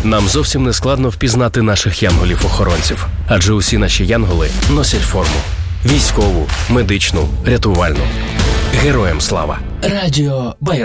Нам зовсім не складно впізнати наших янголів-охоронців, адже усі наші янголи носять форму. Військову, медичну, рятувальну. Героям слава! Радіо Байрактар.